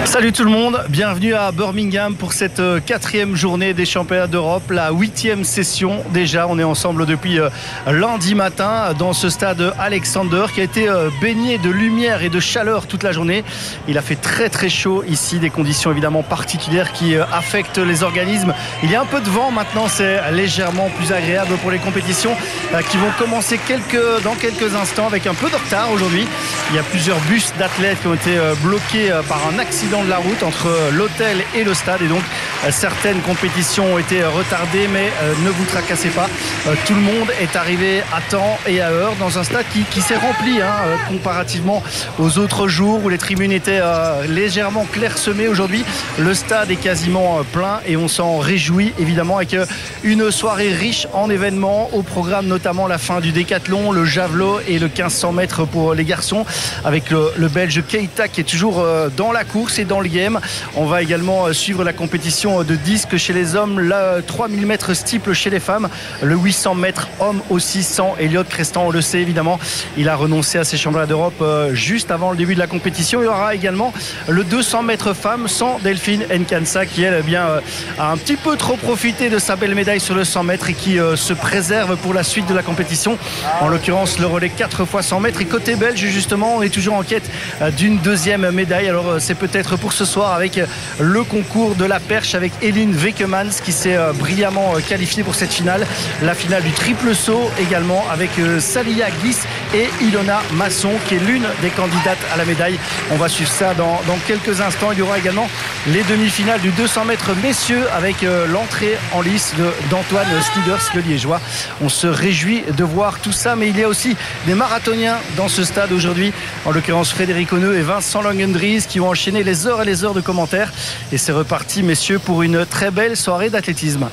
Salut tout le monde, bienvenue à Birmingham pour cette 4e journée des championnats d'Europe, la 8e session déjà. On est ensemble depuis lundi matin dans ce stade Alexander qui a été baigné de lumière et de chaleur toute la journée. Il a fait très très chaud ici, des conditions évidemment particulières qui affectent les organismes. Il y a un peu de vent maintenant, c'est légèrement plus agréable pour les compétitions qui vont commencer dans quelques instants avec un peu de retard aujourd'hui. Il y a plusieurs bus d'athlètes qui ont été bloqués par un accident de la route entre l'hôtel et le stade, et donc certaines compétitions ont été retardées, mais ne vous tracassez pas, tout le monde est arrivé à temps et à heure dans un stade qui s'est rempli comparativement aux autres jours où les tribunes étaient légèrement clairsemées. Aujourd'hui le stade est quasiment plein et on s'en réjouit évidemment, avec une soirée riche en événements au programme, notamment la fin du décathlon, le javelot et le 1500 mètres pour les garçons, avec le belge Keita qui est toujours dans la course et dans le game. On va également suivre la compétition de disque chez les hommes, le 3000 mètres steeple chez les femmes, le 800 mètres hommes aussi sans Elliot Crestan, on le sait évidemment, il a renoncé à ses championnats d'Europe juste avant le début de la compétition. Il y aura également le 200 mètres femmes sans Delphine Nkansa qui elle a un petit peu trop profité de sa belle médaille sur le 100 mètres et qui se préserve pour la suite de la compétition, en l'occurrence le relais 4 x 100 mètres. Et côté belge justement, on est toujours en quête d'une deuxième médaille. Alors c'est peut-être pour ce soir avec le concours de la perche avec Eline Wekemans qui s'est brillamment qualifiée pour cette finale, la finale du triple saut également avec Salia Gliss et Ilona Masson qui est l'une des candidates à la médaille. On va suivre ça dans quelques instants. Il y aura également les demi-finales du 200 mètres messieurs avec l'entrée en lice d'Antoine Skiders, le liégeois. On se réjouit de voir tout ça, mais il y a aussi des marathoniens dans ce stade aujourd'hui, en l'occurrence Frédéric Oneux et Vincent Langendries qui ont enchaîné les heures et les heures de commentaires, et c'est reparti messieurs pour une très belle soirée d'athlétisme.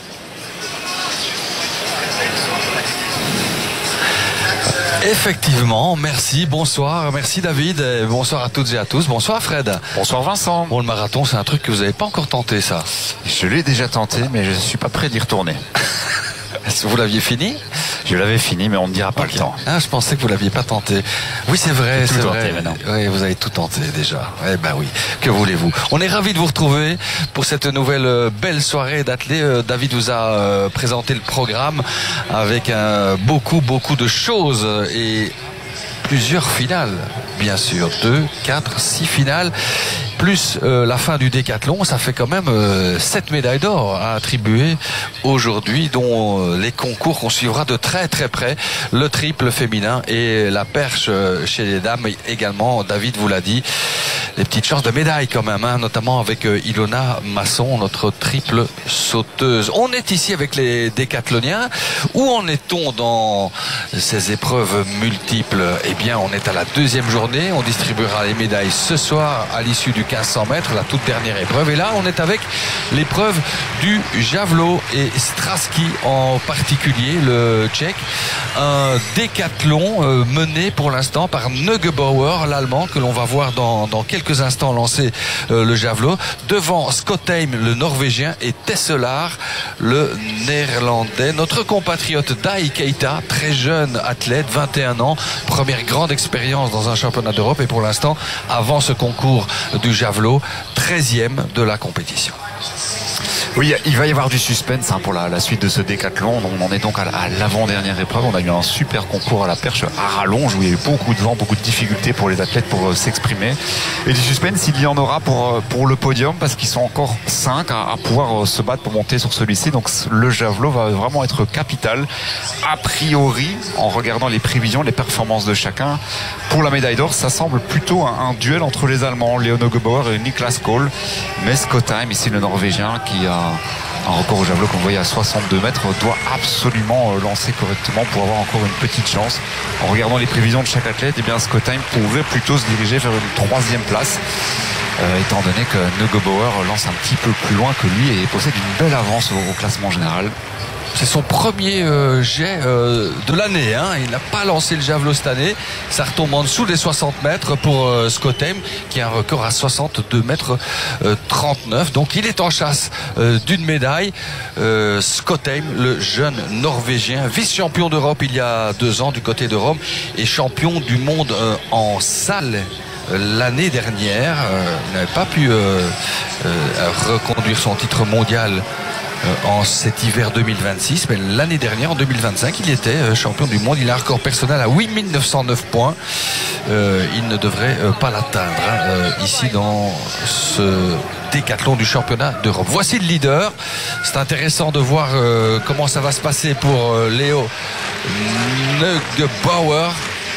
Effectivement, merci, bonsoir, merci David, bonsoir à toutes et à tous, bonsoir Fred. Bonsoir Vincent. Bon, le marathon c'est un truc que vous n'avez pas encore tenté, ça? Je l'ai déjà tenté, mais je ne suis pas prêt d'y retourner. Est-ce que vous l'aviez fini? Je l'avais fini, mais on ne dira pas le temps. Ah, je pensais que vous l'aviez pas tenté. Oui, c'est vrai, c'est vrai. Oui, vous avez tout tenté déjà. Eh ben oui, que voulez-vous? On est ravis de vous retrouver pour cette nouvelle belle soirée d'athlé. David vous a présenté le programme avec beaucoup de choses et plusieurs finales, bien sûr. 2, 4, 6 finales. Plus la fin du décathlon, ça fait quand même 7 médailles d'or à attribuer aujourd'hui, dont les concours qu'on suivra de très très près, le triple féminin et la perche chez les dames également. David vous l'a dit, des petites chances de médailles quand même, notamment avec Ilona Masson, notre triple sauteuse. On est ici avec les décathloniens. Où en est-on dans ces épreuves multiples? Eh bien, on est à la 2e journée. On distribuera les médailles ce soir à l'issue du 1500 mètres, la toute dernière épreuve. Et là, on est avec l'épreuve du javelot et Straski en particulier, le tchèque. Un décathlon mené pour l'instant par Neugebauer, l'allemand, que l'on va voir dans quelques instants lancer le javelot. Devant Skottheim, le norvégien, et Tesselar, le néerlandais. Notre compatriote Dai Keita, très jeune athlète, 21 ans, première grande expérience dans un championnat d'Europe, et pour l'instant, avant ce concours du javelot, 13e de la compétition. Oui, il va y avoir du suspense pour la suite de ce décathlon. On en est donc à l'avant-dernière épreuve. On a eu un super concours à la perche à rallonge où il y a eu beaucoup de vent, beaucoup de difficultés pour les athlètes pour s'exprimer. Et du suspense, il y en aura pour le podium, parce qu'ils sont encore 5 à pouvoir se battre pour monter sur celui-ci. Donc le javelot va vraiment être capital. A priori, en regardant les prévisions, les performances de chacun, pour la médaille d'or, ça semble plutôt un duel entre les Allemands, Leon Neugebauer et Niklas Kohl. Mais Skottheim, ici le Norvégien, qui a un record au javelot qu'on voyait à 62 mètres, doit absolument lancer correctement pour avoir encore une petite chance. En regardant les prévisions de chaque athlète, eh bien Skottheim pourrait plutôt se diriger vers une 3e place, étant donné que Neugebauer lance un petit peu plus loin que lui et possède une belle avance au classement général. C'est son premier jet de l'année. Il n'a pas lancé le javelot cette année. Ça retombe en dessous des 60 mètres pour Skottheim, qui a un record à 62 mètres 39. Donc il est en chasse d'une médaille. Skottheim, le jeune Norvégien, vice-champion d'Europe il y a 2 ans du côté de Rome et champion du monde en salle l'année dernière. Il n'avait pas pu reconduire son titre mondial en cet hiver 2026, mais l'année dernière, en 2025, il était champion du monde. Il a un record personnel à 8909 points. Il ne devrait pas l'atteindre ici dans ce décathlon du championnat d'Europe. Voici le leader. C'est intéressant de voir comment ça va se passer pour Léo Neugebauer.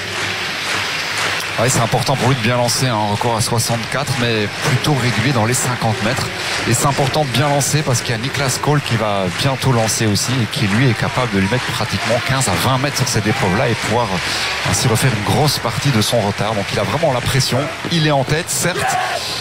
Ouais, c'est important pour lui de bien lancer un record à 64, mais plutôt régulier dans les 50 mètres. Et c'est important de bien lancer parce qu'il y a Niklas Kohl qui va bientôt lancer aussi et qui lui est capable de lui mettre pratiquement 15 à 20 mètres sur cette épreuve-là et pouvoir ainsi refaire une grosse partie de son retard. Donc il a vraiment la pression. Il est en tête, certes.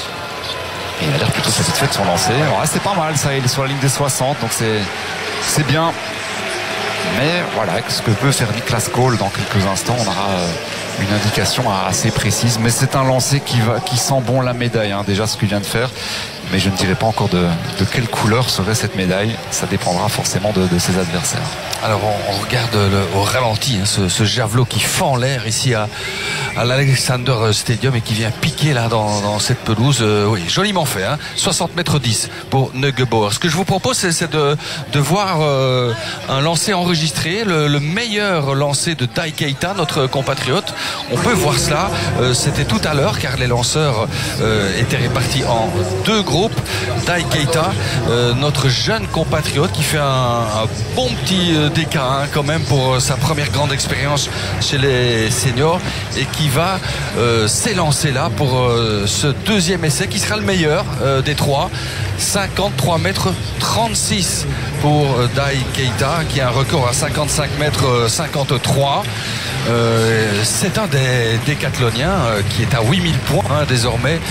Et il a l'air plutôt satisfait de son lancer. Alors, c'est pas mal ça, il est sur la ligne des 60, donc c'est bien. Mais voilà, ce que peut faire Niklas Kohl dans quelques instants, on aura une indication assez précise. Mais c'est un lancer qui sent bon la médaille, hein, déjà ce qu'il vient de faire. Mais je ne dirais pas encore de quelle couleur serait cette médaille. Ça dépendra forcément de ses adversaires. Alors on regarde au ralenti ce javelot qui fend l'air ici à l'Alexander Stadium et qui vient piquer là dans cette pelouse. Oui, joliment fait, hein. 60 mètres 10 pour Neugebauer. Ce que je vous propose, c'est de voir un lancer enregistré, le meilleur lancer de Dai Keita, notre compatriote. On peut voir cela. C'était tout à l'heure car les lanceurs étaient répartis en deux groupes. Dai Keita, notre jeune compatriote qui fait un bon petit déca quand même pour sa première grande expérience chez les seniors et qui va s'élancer là pour ce deuxième essai qui sera le meilleur des trois. 53 mètres 36 pour Dai Keita qui a un record à 55 mètres 53. C'est un des décathloniens qui est à 8000 points désormais.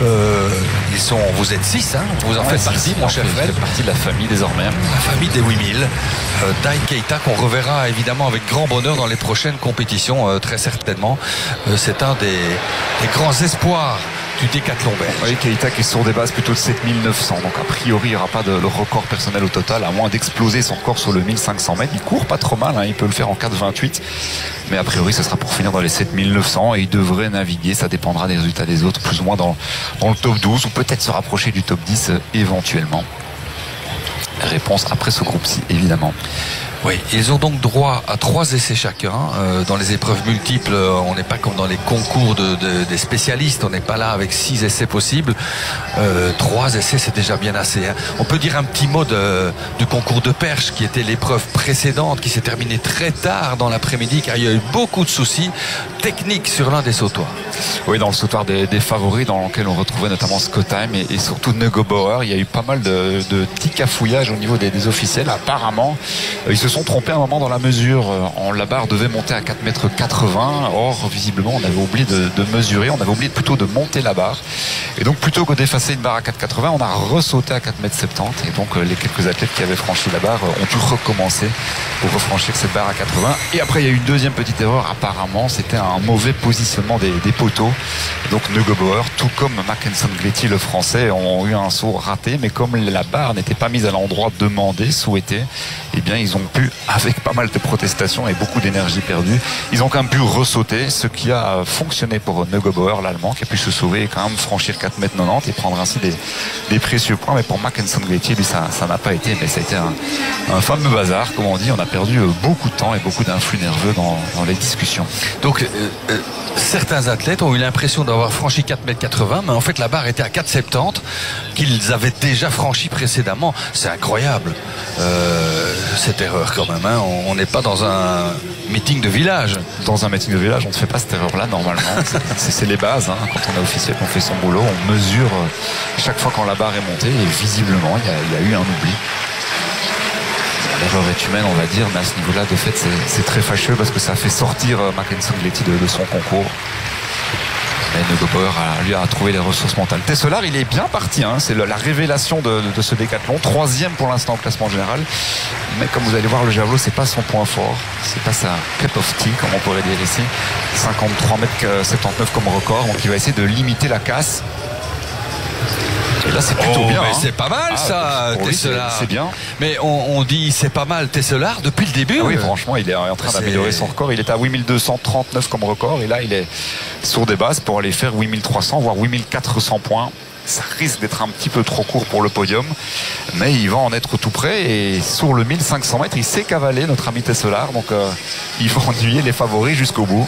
Vous êtes 6, hein, vous en faites partie, mon cher Fred. Vous faites partie de la famille désormais. La famille des 8000. Dai Keita qu'on reverra évidemment avec grand bonheur dans les prochaines compétitions, très certainement. C'est un des grands espoirs du décathlon belge. Oui, Keita qui est sur des bases plutôt de 7900, donc a priori il n'y aura pas de record personnel au total, à moins d'exploser son record sur le 1500 mètres. Il court pas trop mal, hein, il peut le faire en 4,28, mais a priori ce sera pour finir dans les 7900 et il devrait naviguer, ça dépendra des résultats des autres, plus ou moins dans le top 12 ou peut-être se rapprocher du top 10 éventuellement. Réponse après ce groupe-ci, évidemment. Oui, ils ont donc droit à 3 essais chacun. Dans les épreuves multiples, on n'est pas comme dans les concours des spécialistes, on n'est pas là avec 6 essais possibles. 3 essais, c'est déjà bien assez, hein. On peut dire un petit mot du concours de perche qui était l'épreuve précédente, qui s'est terminée très tard dans l'après-midi car il y a eu beaucoup de soucis techniques sur l'un des sautoirs. Oui, dans le sautoir des favoris dans lequel on retrouvait notamment Scottheim et surtout Neugebauer, il y a eu pas mal de petits cafouillages au niveau des officiels. Apparemment, ils se sont trompés à un moment dans la mesure. La barre devait monter à 4,80 mètres. Or, visiblement, on avait oublié de mesurer. On avait oublié plutôt de monter la barre. Et donc, plutôt que d'effacer une barre à 4,80, on a ressauté à 4,70 mètres. Et donc, les quelques athlètes qui avaient franchi la barre ont dû recommencer pour refranchir cette barre à 80. Et après, il y a eu une deuxième petite erreur. Apparemment, c'était un mauvais positionnement des poteaux. Et donc, Neugebauer, tout comme Mackensen Gletti, le français, ont eu un saut raté. Mais comme la barre n'était pas mise à l'endroit demandé, souhaité, eh bien, ils ont pu, avec pas mal de protestations et beaucoup d'énergie perdue, ils ont quand même pu ressauter, ce qui a fonctionné pour Neugebauer, l'Allemand, qui a pu se sauver et quand même franchir 4,90 mètres et prendre ainsi des précieux points. Mais pour Mackensen Gletti, lui, ça n'a pas été, mais ça a été un fameux bazar, comme on dit. On a perdu beaucoup de temps et beaucoup d'influx nerveux dans les discussions. Donc, certains athlètes ont eu l'impression d'avoir franchi 4,80 mètres, mais en fait, la barre était à 4,70 qu'ils avaient déjà franchi précédemment. C'est incroyable, cette erreur quand même, hein. On n'est pas dans un meeting de village. Dans un meeting de village, on ne fait pas cette erreur-là normalement. C'est les bases, hein. Quand on est officiel, qu'on fait son boulot, on mesure chaque fois quand la barre est montée et visiblement, il y a eu un oubli. L'erreur est humaine, on va dire, mais à ce niveau-là, de fait, c'est très fâcheux parce que ça fait sortir Mackensen Gletti de son concours. Et Neugebauer lui a trouvé les ressources mentales. Tesselard, il est bien parti, hein. C'est la révélation de ce décathlon. 3e pour l'instant au classement général. Mais comme vous allez voir, le javelot, c'est pas son point fort. C'est pas sa cup of tea, comme on pourrait dire ici. 53,79 mètres comme record. Donc il va essayer de limiter la casse. Et là, c'est plutôt bien. Mais c'est pas mal ça, Tesselard. C'est bien. Mais on dit c'est pas mal Tesselard depuis le début. Oui, franchement, il est en train d'améliorer son record. Il est à 8239 comme record. Et là, il est sur des bases pour aller faire 8300, voire 8400 points. Ça risque d'être un petit peu trop court pour le podium, mais il va en être tout près. Et sur le 1500 mètres, il sait cavaler notre ami Tesselard. Donc, il va ennuyer les favoris jusqu'au bout.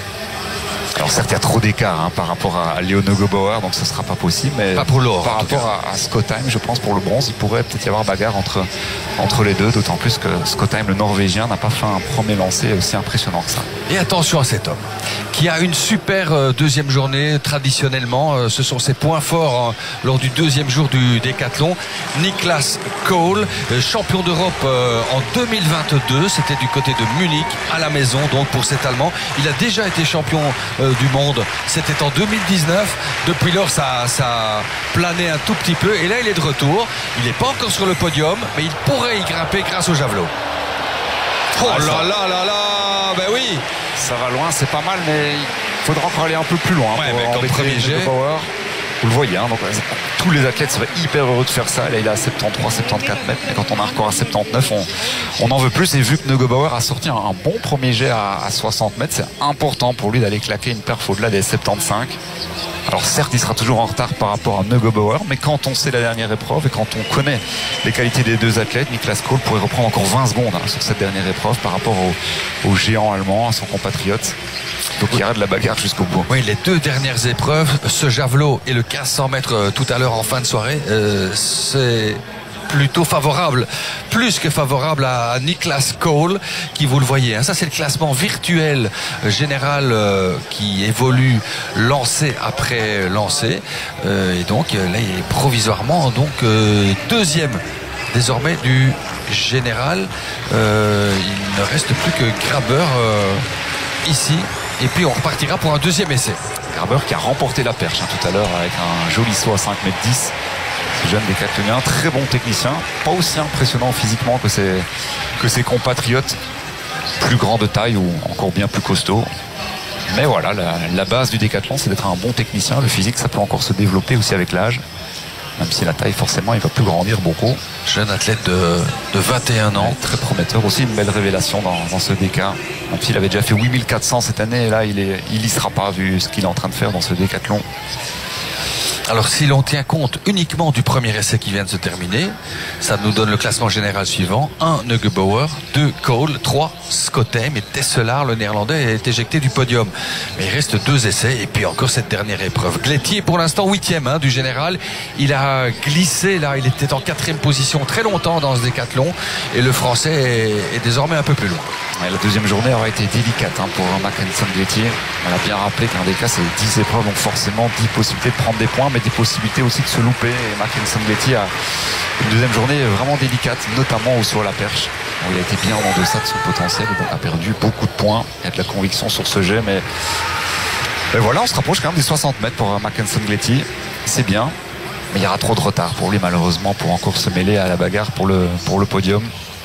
Alors certes, il y a trop d'écart par rapport à Léo Neugebauer, donc ce ne sera pas possible. Mais pas pour l'or. Par rapport à Scottheim, je pense, pour le bronze, il pourrait peut-être y avoir bagarre entre les deux, d'autant plus que Scottheim, le Norvégien, n'a pas fait un premier lancer aussi impressionnant que ça. Et attention à cet homme qui a une super deuxième journée. Traditionnellement, ce sont ses points forts lors du deuxième jour du décathlon. Niklas Cole, champion d'Europe en 2022, c'était du côté de Munich, à la maison donc pour cet Allemand. Il a déjà été champion du monde, c'était en 2019. Depuis lors, ça a plané un tout petit peu et là il est de retour. Il n'est pas encore sur le podium, mais il pourrait y grimper grâce au javelot. Oh là là là là, ben oui, ça va loin, c'est pas mal, mais il faudra encore aller un peu plus loin. Ouais, mais comme premier jet, vous le voyez, donc tous les athlètes seraient hyper heureux de faire ça. Là, il est à 73-74 mètres, mais quand on a un record à 79, on en veut plus. Et vu que Neugebauer a sorti un bon premier jet à 60 mètres, c'est important pour lui d'aller claquer une perf au-delà des 75. Alors certes, il sera toujours en retard par rapport à Neugebauer, mais quand on sait la dernière épreuve et quand on connaît les qualités des deux athlètes, Niklas Cole pourrait reprendre encore 20 secondes sur cette dernière épreuve par rapport au géant allemand, à son compatriote. Donc il y aura de la bagarre jusqu'au bout. Oui, les deux dernières épreuves, ce javelot et le 1500 mètres tout à l'heure en fin de soirée, c'est plutôt favorable, plus que favorable à Niklas Cole, qui, vous le voyez, ça c'est le classement virtuel général qui évolue lancé après lancé, et donc là il est provisoirement donc deuxième désormais du général. Il ne reste plus que Graber ici, et puis on repartira pour un deuxième essai. Graber qui a remporté la perche tout à l'heure avec un joli saut à 5,10 m. Ce jeune décathlonien, très bon technicien, pas aussi impressionnant physiquement que ses compatriotes, plus grand de taille ou encore bien plus costaud. Mais voilà, la base du décathlon, c'est d'être un bon technicien. Le physique, ça peut encore se développer aussi avec l'âge, même si la taille, forcément, il va plus grandir beaucoup. Jeune athlète de 21 ans. Très prometteur aussi, une belle révélation dans ce déca. Même s'il avait déjà fait 8400 cette année, et là, il y sera pas, vu ce qu'il est en train de faire dans ce décathlon. Alors si l'on tient compte uniquement du premier essai qui vient de se terminer, ça nous donne le classement général suivant: 1 Neugebauer, 2 Cole, 3 Scottheim, et Tesselard, le néerlandais, est éjecté du podium. Mais il reste 2 essais et puis encore cette dernière épreuve. Glettier pour l'instant 8e du général. Il a glissé là, il était en 4e position très longtemps dans ce décathlon et le français est désormais un peu plus loin. Ouais, la deuxième journée aura été délicate pour Mackensen Glettier. On a bien rappelé qu'un déca c'est 10 épreuves, donc forcément 10 possibilités de prendre des points, mais des possibilités aussi de se louper. Et Mackensen Glettier a une deuxième journée vraiment délicate, notamment sur la perche. Bon, il a été bien en deçà de son potentiel, donc a perdu beaucoup de points. Il y a de la conviction sur ce jet, mais voilà, on se rapproche quand même des 60 mètres pour Mackensen Glettier. C'est bien, mais il y aura trop de retard pour lui malheureusement pour encore se mêler à la bagarre pour le podium.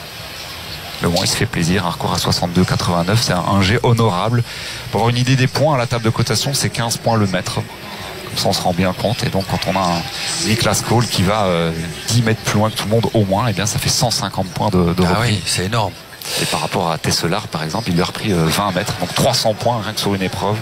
Mais bon, il se fait plaisir, un record à 62,89, c'est un jet honorable. Pour avoir une idée des points à la table de cotation, c'est 15 points le mètre. Comme ça, on se rend bien compte. Et donc, quand on a un Niklas Cole qui va 10 mètres plus loin que tout le monde au moins, et bien ça fait 150 points de repris. Ah oui, c'est énorme. Et par rapport à Tesselard, par exemple, il lui a repris 20 mètres, donc 300 points rien que sur une épreuve.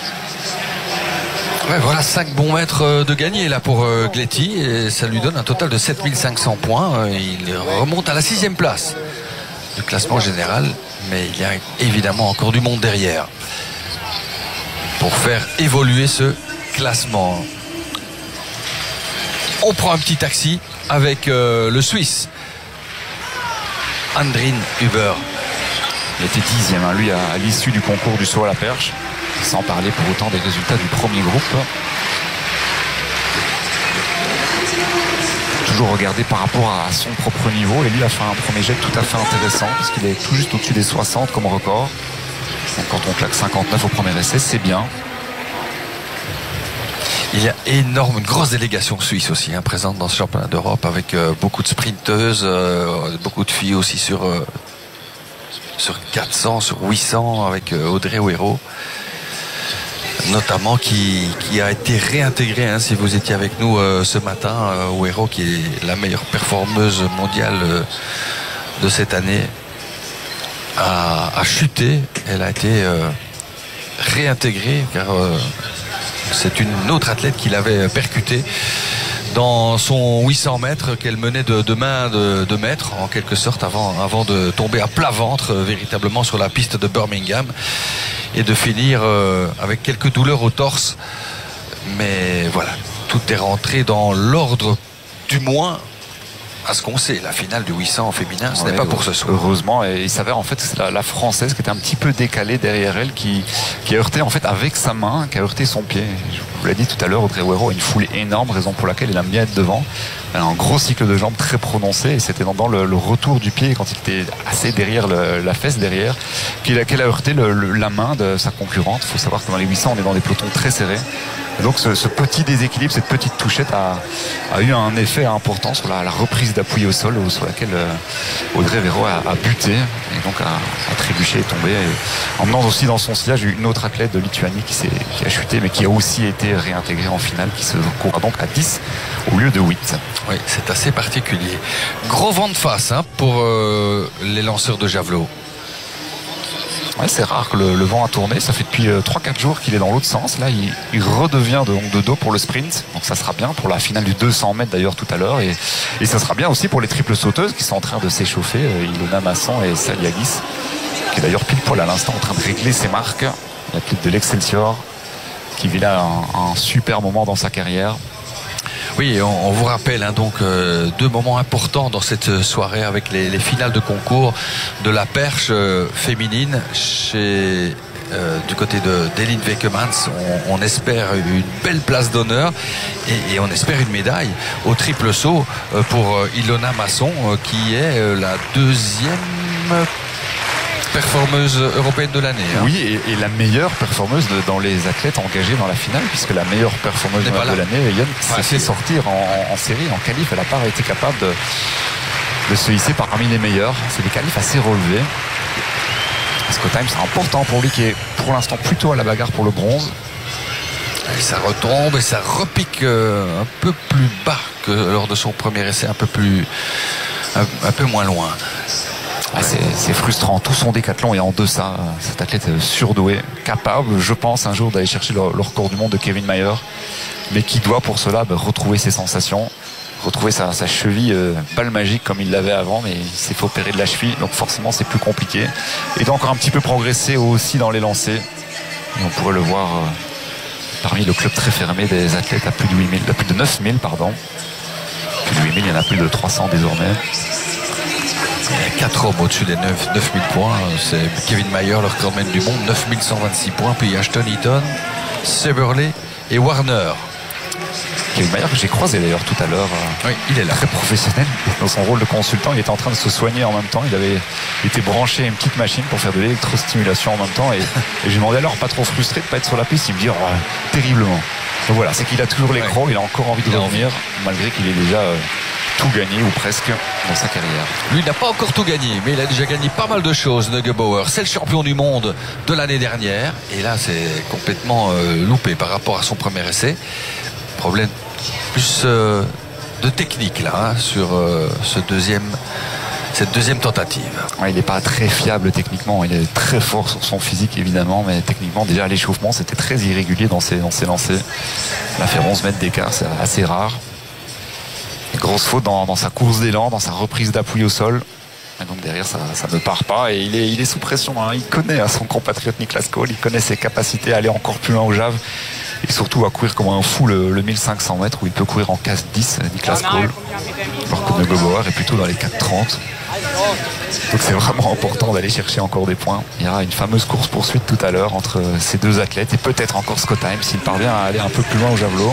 Ouais, voilà 5 bons mètres de gagné là pour Gletty, et ça lui donne un total de 7500 points. Il remonte à la 6e place du classement général, mais il y a évidemment encore du monde derrière pour faire évoluer ce classement. On prend un petit taxi avec le Suisse Andrin Huber. Il était 10e lui à l'issue du concours du saut à la perche, sans parler pour autant des résultats du premier groupe. Toujours regardé par rapport à son propre niveau, et lui a fait un premier jet tout à fait intéressant parce qu'il est tout juste au-dessus des 60 comme record. Donc quand on claque 59 au premier essai, c'est bien. Il y a une grosse délégation suisse aussi présente dans ce championnat d'Europe, avec beaucoup de sprinteuses, beaucoup de filles aussi sur 400, sur 800 avec Audrey Ouero. notamment qui a été réintégré, hein, si vous étiez avec nous ce matin, Ouero, qui est la meilleure performeuse mondiale de cette année, a chuté. Elle a été réintégrée car c'est une autre athlète qui l'avait percutée dans son 800 mètres qu'elle menait de main de maître en quelque sorte avant de tomber à plat ventre véritablement sur la piste de Birmingham et de finir avec quelques douleurs au torse. Mais voilà, tout est rentré dans l'ordre, du moins à ce qu'on sait. La finale du 800 féminin, ce n'est pas pour ce soir. Heureusement, et il s'avère en fait que c'est la Française qui était un petit peu décalée derrière elle, qui a heurté en fait avec sa main, qui a heurté son pied. Je vous l'ai dit tout à l'heure, Audrey Ouero a une foulée énorme, raison pour laquelle elle aime bien être devant. Elle a un gros cycle de jambes très prononcé et c'était dans le retour du pied, quand il était assez derrière la fesse derrière, qu'elle a heurté la main de sa concurrente. Il faut savoir que dans les 800, on est dans des pelotons très serrés. Et donc ce petit déséquilibre, cette petite touchette a eu un effet important sur la reprise d'appui au sol, sur laquelle Audrey Ouero a buté et donc a trébuché et tombé, emmenant aussi dans son sillage une autre athlète de Lituanie qui a chuté mais qui a aussi été réintégrée en finale, qui se courra donc à 10 au lieu de 8. Oui, c'est assez particulier. Gros vent de face pour les lanceurs de javelot. Ouais, c'est rare que le vent a tourné. Ça fait depuis 3-4 jours qu'il est dans l'autre sens. Là, il redevient de dos pour le sprint. Donc ça sera bien pour la finale du 200 mètres d'ailleurs tout à l'heure. Et ça sera bien aussi pour les triples sauteuses qui sont en train de s'échauffer. Ilona Masson et Saliagis, qui est d'ailleurs pile poil à l'instant en train de régler ses marques. L'athlète de l'Excelsior qui vit là un super moment dans sa carrière. Oui, on vous rappelle donc deux moments importants dans cette soirée avec les finales de concours de la perche féminine du côté d'Elin Wekemans. On espère une belle place d'honneur et on espère une médaille au triple saut pour Ilona Masson qui est la deuxième performeuse européenne de l'année. Oui, et la meilleure performeuse dans les athlètes engagés dans la finale, puisque la meilleure performeuse de l'année, Yann, s'est fait sortir en série, en qualif. Elle n'a pas été capable de se hisser parmi les meilleurs. C'est des qualifs assez relevés. Scott Time, c'est important pour lui, qui est pour l'instant plutôt à la bagarre pour le bronze. Et ça retombe et ça repique un peu plus bas que lors de son premier essai, un peu moins loin. C'est frustrant, tout son décathlon est en deçà. Cette athlète surdouée, capable, je pense, un jour d'aller chercher le record du monde de Kevin Mayer, mais qui doit pour cela retrouver ses sensations, retrouver sa cheville balle magique comme il l'avait avant, mais il s'est fait opérer de la cheville, donc forcément c'est plus compliqué. Et doit encore un petit peu progresser aussi dans les lancers. Et on pourrait le voir parmi le club très fermé des athlètes à plus de 9000, pardon. Plus de 8000, il y en a plus de 300 désormais. Il y a 4 hommes au-dessus des 9000 points. C'est Kevin Mayer, le recordman du monde, 9126 points. Puis il y a Ashton Eaton, Seberley et Warner. Kevin Mayer, que j'ai croisé d'ailleurs tout à l'heure. Oui, il est là. Très professionnel. Dans son rôle de consultant, il était en train de se soigner en même temps. Il avait été branché à une petite machine pour faire de l'électrostimulation en même temps. Et j'ai demandé alors, pas trop frustré de ne pas être sur la piste. Il me dit terriblement. Donc voilà, c'est qu'il a toujours les crocs. Il a encore envie de revenir, malgré qu'il ait déjà tout gagné ou presque dans sa carrière. Lui n'a pas encore tout gagné, mais il a déjà gagné pas mal de choses. Neugebauer, c'est le champion du monde de l'année dernière, et là c'est complètement loupé par rapport à son premier essai. Problème plus de technique là sur cette deuxième tentative. Ouais, il n'est pas très fiable techniquement, il est très fort sur son physique évidemment, mais techniquement déjà l'échauffement c'était très irrégulier dans ses lancers. Il a fait 11 mètres d'écart, c'est assez rare. Grosse faute dans sa course d'élan, dans sa reprise d'appui au sol. Et donc derrière ça ne part pas et il est sous pression. Il connaît son compatriote Niklas Cole, il connaît ses capacités à aller encore plus loin au Jave et surtout à courir comme un fou le 1500 mètres où il peut courir en casse 10, Niklas Cole, alors que Neugebauer est plutôt dans les 4,30. Donc c'est vraiment important d'aller chercher encore des points. Il y aura une fameuse course poursuite tout à l'heure entre ces deux athlètes et peut-être encore Scott Time s'il parvient à aller un peu plus loin au javelot.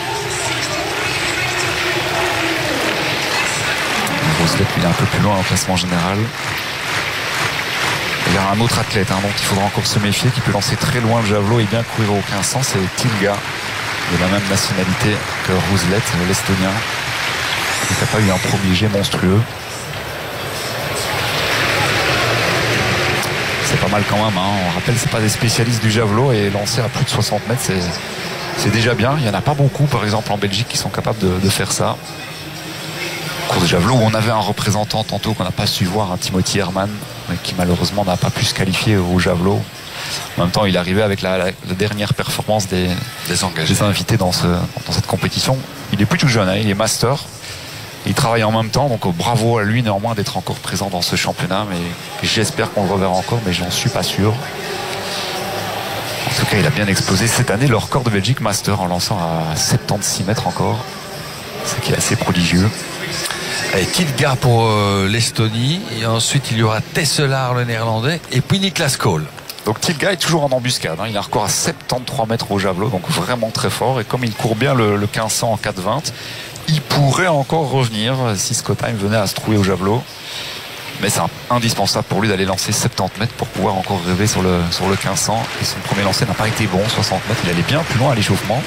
Roslet, il est un peu plus loin en classement général. Il y a un autre athlète dont il faudra encore se méfier, qui peut lancer très loin le javelot et bien courir au 1500, c'est Tilga, de la même nationalité que Roslet, l'Estonien. Il n'a pas eu un premier jet monstrueux. Cette pas mal quand même, hein. On rappelle, c'est pas des spécialistes du javelot et lancer à plus de 60 mètres, c'est déjà bien. Il n'y en a pas beaucoup, par exemple, en Belgique, qui sont capables de faire ça. Cours de javelot où on avait un représentant tantôt qu'on n'a pas su voir, un Timothy Herman, qui malheureusement n'a pas pu se qualifier au javelot. En même temps, il est arrivé avec la dernière performance des invités dans cette compétition. Il est plus tout jeune, hein, il est master. Il travaille en même temps, donc bravo à lui néanmoins d'être encore présent dans ce championnat. Mais j'espère qu'on le reverra encore, mais j'en suis pas sûr. En tout cas, il a bien explosé cette année le record de Belgique master en lançant à 76 mètres encore, ce qui est assez prodigieux. Et Tilga pour l'Estonie, et ensuite il y aura Tesselaar le néerlandais, et puis Niklas Kohl. Donc Tilga est toujours en embuscade, hein. Il a un record à 73 mètres au javelot, donc vraiment très fort. Et comme il court bien le 1500 en 4,20, il pourrait encore revenir si Scottheim venait à se trouver au javelot. Mais c'est indispensable pour lui d'aller lancer 70 mètres pour pouvoir encore rêver sur le 1500. Et son premier lancer n'a pas été bon, 60 mètres. Il allait bien plus loin à l'échauffement.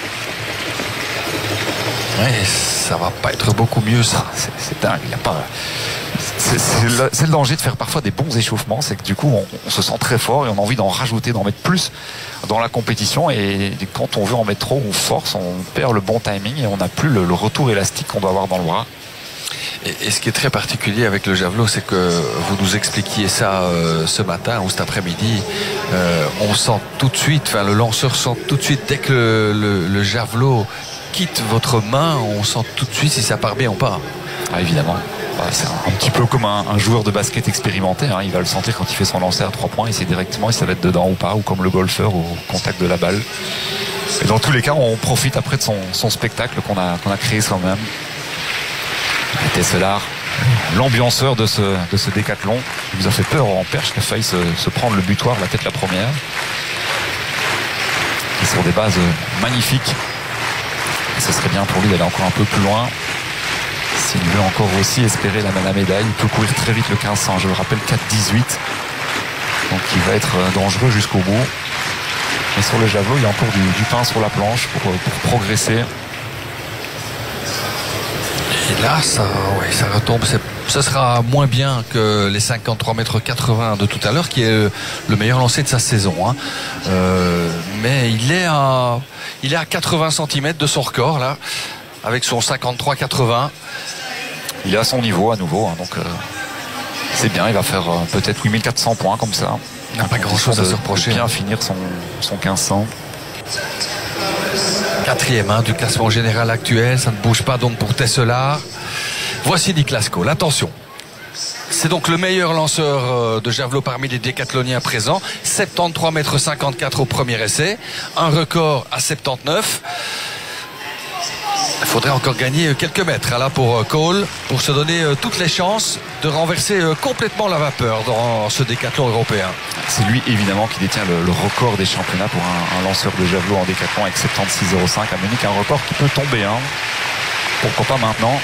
Ouais, ça va pas être beaucoup mieux, ça. C'est dingue. Il y a pas... C'est le danger de faire parfois des bons échauffements, c'est que du coup on se sent très fort et on a envie d'en rajouter, d'en mettre plus dans la compétition, et quand on veut en mettre trop, on force, on perd le bon timing et on n'a plus le retour élastique qu'on doit avoir dans le bras. Et ce qui est très particulier avec le javelot, c'est que vous nous expliquiez ça ce matin ou cet après-midi, on sent tout de suite, enfin le lanceur sent tout de suite, dès que le javelot quitte votre main, on sent tout de suite si ça part bien ou pas. Ah, évidemment. C'est un petit peu comme un joueur de basket expérimenté, hein. Il va le sentir quand il fait son lancer à 3 points, il sait directement si ça va être dedans ou pas, ou comme le golfeur au contact de la balle. Et dans tous les cas, on profite après de son spectacle qu'on a créé soi-même. Tesselaar, l'ambianceur de ce décathlon, il nous a fait peur en perche, qui a failli se prendre le butoir la tête la première. Et sur des bases magnifiques. Et ce serait bien pour lui d'aller encore un peu plus loin. S'il veut encore aussi espérer la médaille, il peut courir très vite le 1500. Je le rappelle, 4,18. Donc il va être dangereux jusqu'au bout. Et sur le javelot, il y a encore du pain sur la planche pour progresser. Et là, ça retombe. Ça sera moins bien que les 53,80 mètres de tout à l'heure, qui est le meilleur lancer de sa saison, hein. Mais il est à 80 cm de son record, là, avec son 53,80. Il est à son niveau à nouveau, hein, donc c'est bien. Il va faire peut-être 8400 points comme ça. Il n'a pas grand-chose à se reprocher. Bien finir son 1500. 4e du classement général actuel. Ça ne bouge pas donc pour Tesselaar. Voici Niklas Kohl. Attention. C'est donc le meilleur lanceur de javelot parmi les décathloniens présents. 73,54 mètres au premier essai. Un record à 79. Il faudrait encore gagner quelques mètres là pour Kohl, pour se donner toutes les chances de renverser complètement la vapeur dans ce décathlon européen. C'est lui évidemment qui détient le record des championnats pour un lanceur de javelot en décathlon avec 76,05 à Munich. Un record qui peut tomber, hein. Pourquoi pas maintenant.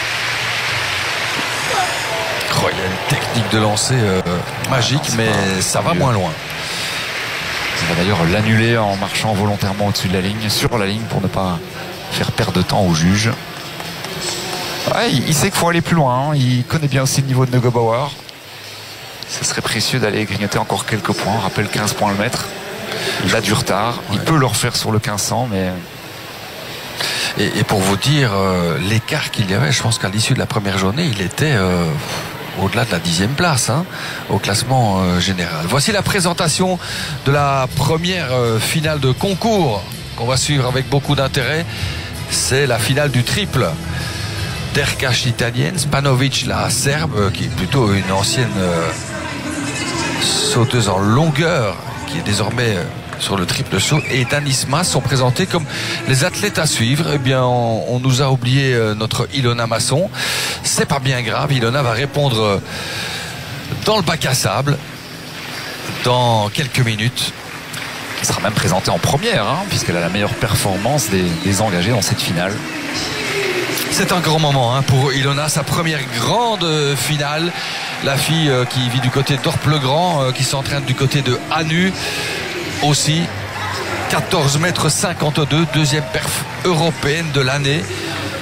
Oh, il y a une technique de lancer magique, mais ça va moins loin. Il va d'ailleurs l'annuler en marchant volontairement au-dessus de la ligne, sur la ligne, pour ne pas faire perdre de temps au juge. Ouais, il sait qu'il faut aller plus loin, hein. Il connaît bien aussi le niveau de Neugebauer. Ce serait précieux d'aller grignoter encore quelques points. On rappelle 15 points le mètre. Il a du retard. Il peut le refaire sur le 1500, mais... Et pour vous dire l'écart qu'il y avait, je pense qu'à l'issue de la première journée, il était au-delà de la 10e place, hein, au classement général. Voici la présentation de la première finale de concours qu'on va suivre avec beaucoup d'intérêt. C'est la finale du triple. Derkaš l'italienne, Spanovic la serbe, qui est plutôt une ancienne sauteuse en longueur, qui est désormais sur le triple saut, et Danisma sont présentés comme les athlètes à suivre. Eh bien, on nous a oublié notre Ilona Masson. C'est pas bien grave, Ilona va répondre dans le bac à sable dans quelques minutes. Qui sera même présentée en première, hein, puisqu'elle a la meilleure performance des engagés dans cette finale. C'est un grand moment, hein, pour Ilona, sa première grande finale. La fille qui vit du côté d'Orpe-le-Grand, qui s'entraîne du côté de Hanu aussi. 14,52 mètres, deuxième perf européenne de l'année.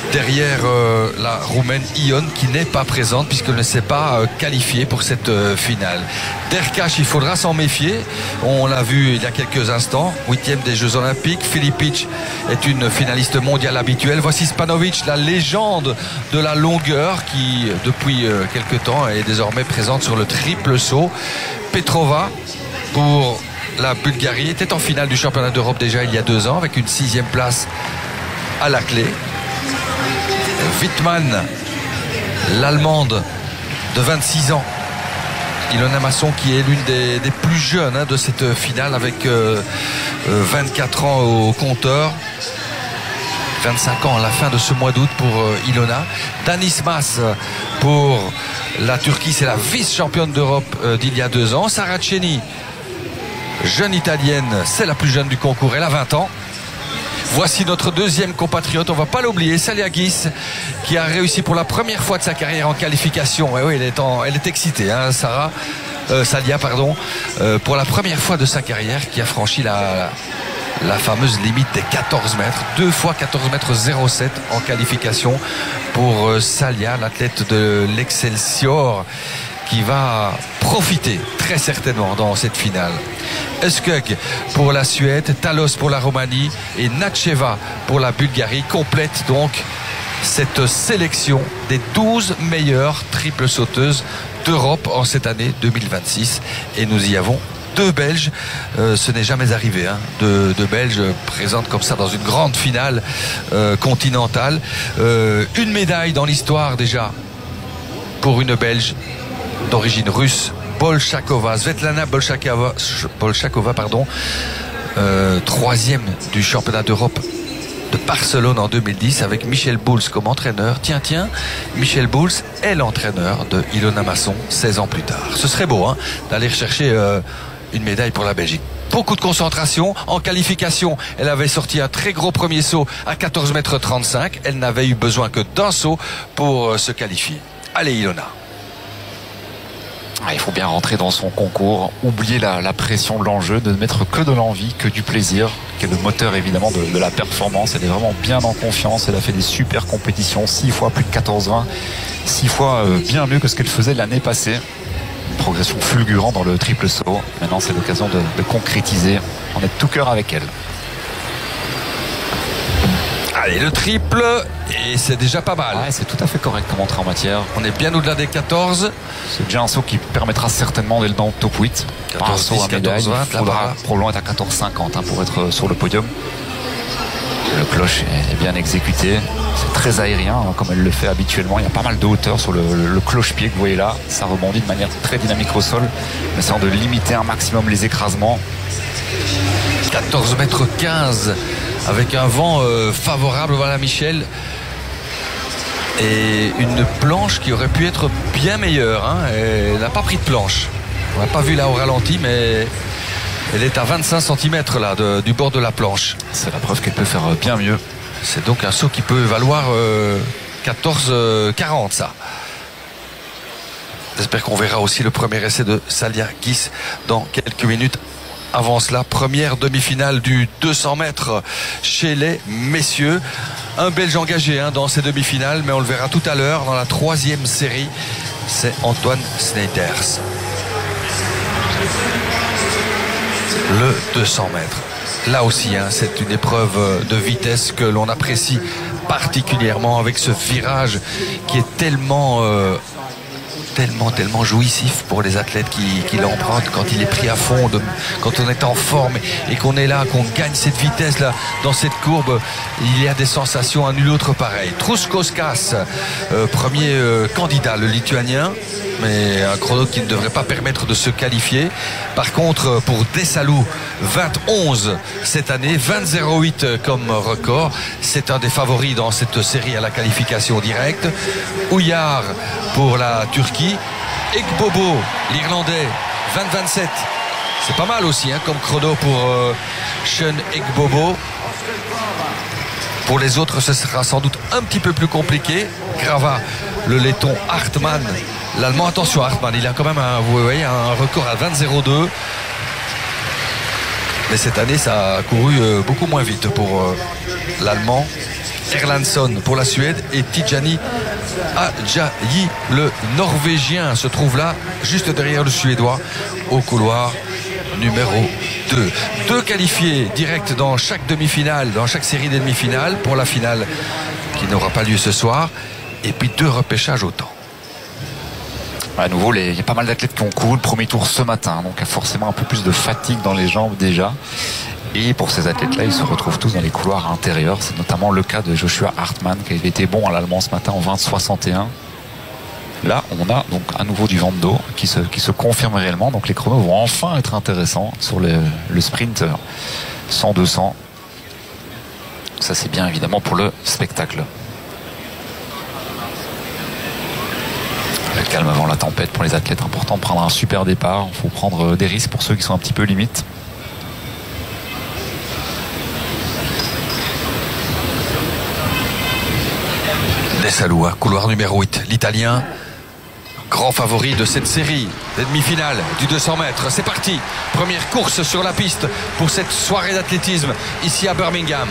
derrière la Roumaine Ion qui n'est pas présente puisqu'elle ne s'est pas qualifiée pour cette finale. Derkash, il faudra s'en méfier. On l'a vu il y a quelques instants, 8e des Jeux Olympiques. Filipic est une finaliste mondiale habituelle. Voici Spanovic, la légende de la longueur qui depuis quelques temps est désormais présente sur le triple saut. Petrova pour la Bulgarie était en finale du championnat d'Europe déjà il y a 2 ans avec une 6e place à la clé. Wittmann, l'Allemande de 26 ans. Ilona Masson qui est l'une des plus jeunes de cette finale avec 24 ans au compteur. 25 ans à la fin de ce mois d'août pour Ilona. Danis Mas pour la Turquie, c'est la vice-championne d'Europe d'il y a 2 ans. Saraceni, jeune italienne, c'est la plus jeune du concours, elle a 20 ans. Voici notre deuxième compatriote, on ne va pas l'oublier, Saliagis, qui a réussi pour la première fois de sa carrière en qualification. Et oui, elle est excitée, Salia, pour la première fois de sa carrière, qui a franchi la fameuse limite des 14 mètres. 2 fois 14 mètres 07 en qualification pour Salia, l'athlète de l'Excelsior, qui va profiter très certainement dans cette finale. Eskog pour la Suède, Talos pour la Roumanie et Natcheva pour la Bulgarie complète donc cette sélection des 12 meilleures triples sauteuses d'Europe en cette année 2026. Et nous y avons 2 Belges, ce n'est jamais arrivé, de Belges présentes comme ça dans une grande finale continentale. Une médaille dans l'histoire déjà pour une Belge d'origine russe, Bolshakova, Svetlana Bolshakova, 3e du championnat d'Europe de Barcelone en 2010 avec Michel Bouls comme entraîneur. Tiens, Michel Bouls est l'entraîneur de Ilona Masson 16 ans plus tard. Ce serait beau d'aller chercher une médaille pour la Belgique. Beaucoup de concentration. En qualification, elle avait sorti un très gros premier saut à 14 mètres 35. Elle n'avait eu besoin que d'un saut pour se qualifier. Allez Ilona. Il faut bien rentrer dans son concours, oublier la pression de l'enjeu, ne mettre que de l'envie, que du plaisir, qui est le moteur évidemment de la performance. Elle est vraiment bien en confiance, elle a fait des super compétitions, 6 fois plus de 14-20, 6 fois bien mieux que ce qu'elle faisait l'année passée. Une progression fulgurante dans le triple saut. Maintenant c'est l'occasion de concrétiser. On est de tout cœur avec elle. Allez, le triple, et c'est déjà pas mal. C'est tout à fait correct comme entrée en matière. On est bien au-delà des 14. C'est déjà un saut qui permettra certainement d'être dans le top 8. 14, 10, 14, 20, il faudra probablement être à 14,50 pour être sur le podium. Le cloche est bien exécuté. C'est très aérien, comme elle le fait habituellement. Il y a pas mal de hauteur sur le cloche-pied que vous voyez là. Ça rebondit de manière très dynamique au sol, mais essayant de limiter un maximum les écrasements. 14 mètres 15 avec un vent favorable. Voilà Michel, et une planche qui aurait pu être bien meilleure, Elle n'a pas pris de planche, on n'a pas vu là au ralenti, mais elle est à 25 cm là du bord de la planche. C'est la preuve qu'elle peut faire bien mieux. C'est donc un saut qui peut valoir 14,40 ça. J'espère qu'on verra aussi le premier essai de Saliagis dans quelques minutes. Avant cela, première demi-finale du 200 mètres chez les messieurs. Un Belge engagé dans ces demi-finales, mais on le verra tout à l'heure dans la 3e série. C'est Antoine Sneijdersz. Le 200 mètres. Là aussi, c'est une épreuve de vitesse que l'on apprécie particulièrement avec ce virage qui est tellement jouissif pour les athlètes qui l'empruntent quand il est pris à fond, quand on est en forme et qu'on est là, qu'on gagne cette vitesse là dans cette courbe. Il y a des sensations à nul autre pareil. Truskauskas, premier candidat, le Lituanien, mais un chrono qui ne devrait pas permettre de se qualifier. Par contre, pour Desalou, 20-11 cette année, 20-08 comme record. C'est un des favoris dans cette série à la qualification directe. Ouillard pour la Turquie. Ekbobo, l'Irlandais, 20-27. C'est pas mal aussi comme chrono pour Sean Ekbobo. Pour les autres, ce sera sans doute un petit peu plus compliqué. Grava, le letton, Hartmann, l'allemand. Attention, Hartmann, il a quand même vous voyez, un record à 20-02. Mais cette année, ça a couru beaucoup moins vite pour l'allemand. Erlandsson pour la Suède et Tijani Ajayi, le Norvégien, se trouve là, juste derrière le Suédois, au couloir numéro 2. 2 qualifiés directs dans chaque demi-finale, dans chaque série des demi-finales, pour la finale qui n'aura pas lieu ce soir, et puis 2 repêchages au temps. À nouveau, il y a pas mal d'athlètes qui ont couru le premier tour ce matin, donc il y a forcément un peu plus de fatigue dans les jambes déjà. Et pour ces athlètes-là, ils se retrouvent tous dans les couloirs intérieurs. C'est notamment le cas de Joshua Hartmann, qui avait été bon à l'allemand ce matin en 20-61. Là, on a donc à nouveau du vent de dos qui se confirme réellement. Donc les chronos vont enfin être intéressants sur le sprint 100-200. Ça, c'est bien évidemment pour le spectacle. Le calme avant la tempête pour les athlètes, important de prendre un super départ. Il faut prendre des risques pour ceux qui sont un petit peu limites. Desalou, couloir numéro 8, l'Italien, grand favori de cette série des demi-finales du 200 mètres. C'est parti, première course sur la piste pour cette soirée d'athlétisme ici à Birmingham.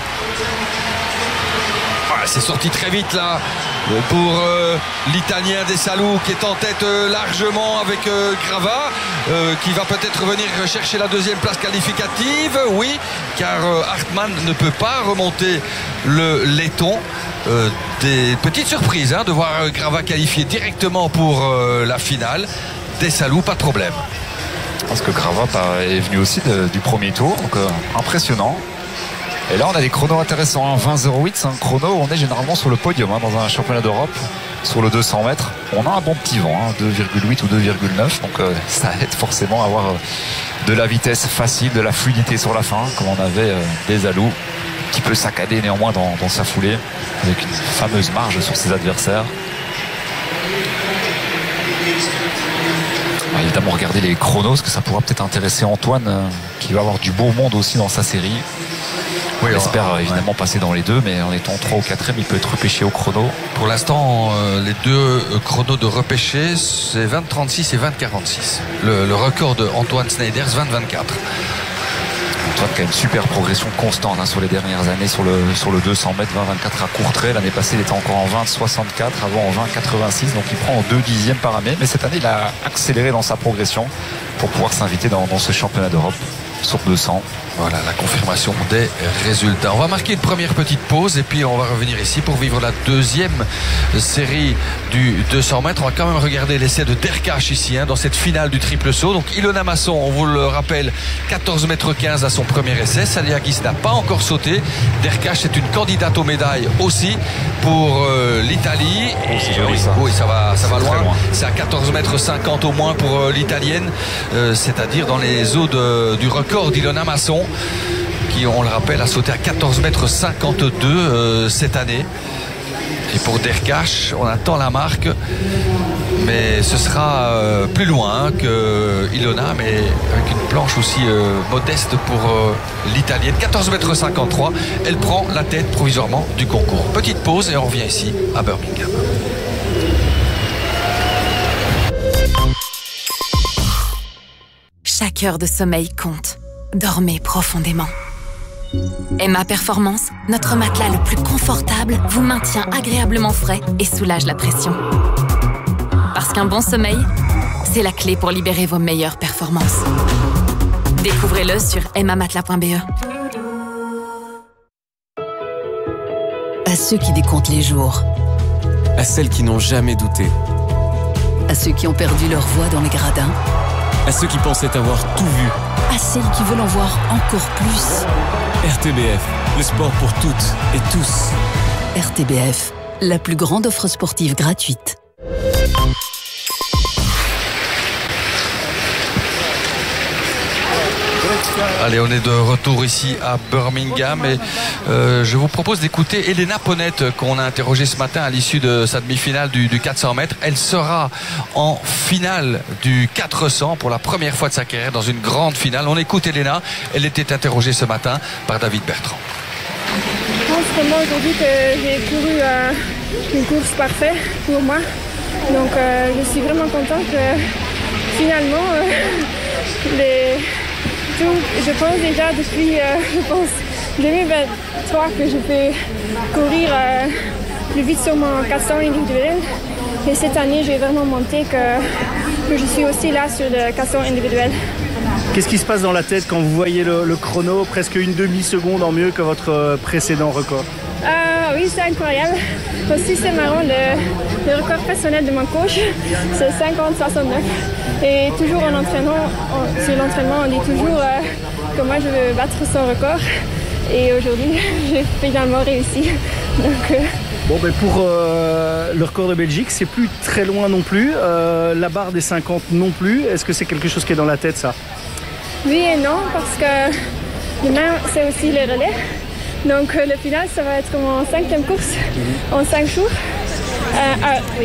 Voilà, c'est sorti très vite là pour l'Italien Desalou qui est en tête largement avec Grava qui va peut-être venir chercher la deuxième place qualificative. Oui, car Hartmann ne peut pas remonter le laiton. Des petites surprises de voir Grava qualifié directement pour la finale. Desalou, pas de problème. Parce que Grava est venu aussi du premier tour, donc impressionnant. Et là on a des chronos intéressants, 20-08, c'est un chrono, on est généralement sur le podium dans un championnat d'Europe. Sur le 200 mètres, on a un bon petit vent, 2,8 ou 2,9, donc ça aide forcément à avoir de la vitesse facile, de la fluidité sur la fin, comme on avait Desalou, qui peut saccader néanmoins dans sa foulée, avec une fameuse marge sur ses adversaires. On va évidemment regarder les chronos, parce que ça pourra peut-être intéresser Antoine, qui va avoir du beau monde aussi dans sa série. Oui, on espère évidemment passer dans les deux, mais en étant 3 ou 4e, il peut être repêché au chrono. Pour l'instant, les 2 chronos de repêché, c'est 20-36 et 20-46. Le record de Antoine Sneijder, 20-24. Antoine qui a une super progression constante sur les dernières années sur le 200 mètres, 20-24 à Courtrai. L'année passée, il était encore en 20-64, avant en 20-86, donc il prend en 2 dixièmes par année. Mais cette année, il a accéléré dans sa progression pour pouvoir s'inviter dans ce championnat d'Europe sur 200. Voilà la confirmation des résultats. On va marquer une première petite pause et puis on va revenir ici pour vivre la deuxième série du 200 mètres. On va quand même regarder l'essai de Derkach ici dans cette finale du triple saut. Donc Ilona Masson, on vous le rappelle, 14,15 m à son premier essai. Saliagis n'a pas encore sauté. Derkach est une candidate aux médailles aussi pour l'Italie. Oui, ça va loin. C'est à 14,50 m au moins pour l'Italienne, c'est-à-dire dans les eaux du record d'Ilona Masson, qui, on le rappelle, a sauté à 14,52 m cette année. Et pour Derkach, on attend la marque, mais ce sera plus loin que Ilona, mais avec une planche aussi modeste pour l'Italienne. 14,53 m, elle prend la tête provisoirement du concours. Petite pause et on revient ici à Birmingham. Chaque heure de sommeil compte. Dormez profondément. Emma Performance, notre matelas le plus confortable, vous maintient agréablement frais et soulage la pression. Parce qu'un bon sommeil, c'est la clé pour libérer vos meilleures performances. Découvrez-le sur emmamatelas.be. À ceux qui décomptent les jours. À celles qui n'ont jamais douté. À ceux qui ont perdu leur voix dans les gradins. À ceux qui pensaient avoir tout vu. À celles qui veulent en voir encore plus. RTBF, le sport pour toutes et tous. RTBF, la plus grande offre sportive gratuite. Allez, on est de retour ici à Birmingham et je vous propose d'écouter Elena Ponette qu'on a interrogée ce matin à l'issue de sa demi-finale du 400 mètres. Elle sera en finale du 400 pour la première fois de sa carrière dans une grande finale. On écoute Elena, elle était interrogée ce matin par David Bertrand. Je pense vraiment aujourd'hui que j'ai couru une course parfaite pour moi. Donc je suis vraiment contente que finalement je pense déjà depuis 2023 que je peux courir plus vite sur mon 400 individuel. Et cette année, j'ai vraiment monté que je suis aussi là sur le 400 individuel. Qu'est-ce qui se passe dans la tête quand vous voyez le chrono, presque une demi-seconde en mieux que votre précédent record? Oui, c'est incroyable. Aussi, c'est marrant, le record personnel de mon coach, c'est 50-69. Et toujours en entraînement, sur l'entraînement, on dit toujours que moi, je veux battre son record. Et aujourd'hui, j'ai finalement réussi. Donc, Bon, ben pour le record de Belgique, c'est plus très loin non plus. La barre des 50 non plus. Est-ce que c'est quelque chose qui est dans la tête, ça? Oui et non, parce que demain, c'est aussi le relais. Donc le final, ça va être mon 5e course en 5 jours. Oui,